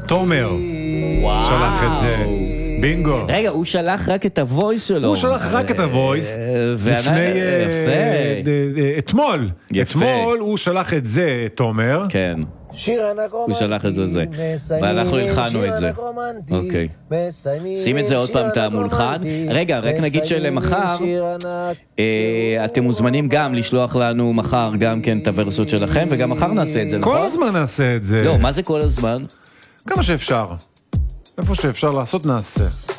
תומר שלח את זה. בינגו. רגע, הוא שלח רק את הוויס שלו. הוא שלח רק את הוויס. לפני... אתמול. אתמול הוא שלח את זה, תומר. כן. הוא שלח את זה. ואנחנו הלחנו את זה. אוקיי. שים את זה עוד פעם, את המולחן. רגע, רק נגיד שלמחר, אתם מוזמנים גם לשלוח לנו מחר גם כן את הוורסות שלכם, וגם מחר נעשה את זה, נכון? כל הזמן נעשה את זה. לא, מה זה כל הזמן? כמה שאפשר. איפה שאפשר לעשות נעשה.